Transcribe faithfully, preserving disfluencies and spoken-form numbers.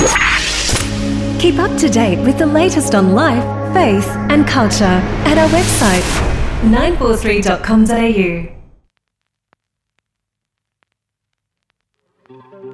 Keep up to date with the latest on life, faith and culture at our website nine four three dot com dot a u.